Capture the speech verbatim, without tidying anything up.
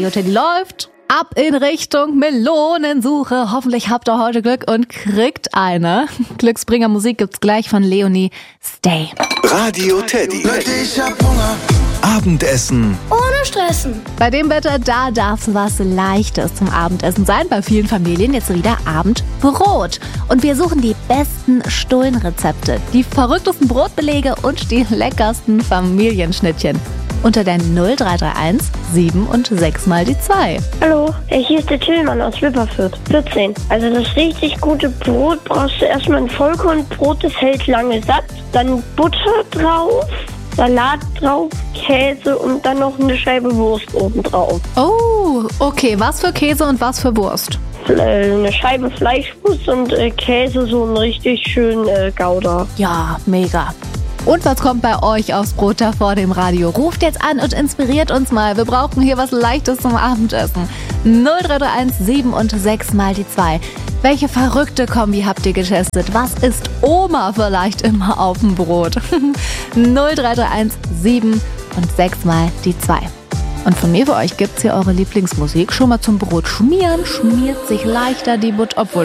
Radio Teddy läuft. Ab in Richtung Melonensuche. Hoffentlich habt ihr heute Glück und kriegt eine. Glücksbringer Musik gibt's gleich von Leonie. Stay. Radio Teddy. Ich hab Hunger. Abendessen. Ohne Stressen. Bei dem Wetter, da darf's was Leichtes zum Abendessen sein. Bei vielen Familien jetzt wieder Abendbrot. Und wir suchen die besten Stullenrezepte, die verrücktesten Brotbelege und die leckersten Familienschnittchen. Unter der null drei drei eins sieben und sechs mal die zwei. Hallo, hier ist der Tillmann aus Wipperfürth, vierzehn. Also das richtig gute Brot brauchst du erstmal ein Vollkornbrot, das hält lange satt. Dann Butter drauf, Salat drauf, Käse und dann noch eine Scheibe Wurst oben drauf. Oh, okay. Was für Käse und was für Wurst? Eine Scheibe Fleischwurst und äh, Käse, so ein richtig schön äh, Gouda. Ja, mega. Und was kommt bei euch aufs Brot da vor dem Radio? Ruft jetzt an und inspiriert uns mal. Wir brauchen hier was Leichtes zum Abendessen. null drei drei eins sieben und sechs mal die zwei. Welche verrückte Kombi habt ihr getestet? Was ist Oma vielleicht immer auf dem Brot? null drei drei eins sieben und sechs mal die zwei. Und von mir für euch gibt's hier eure Lieblingsmusik. Schon mal zum Brot schmieren, schmiert sich leichter die Butter, obwohl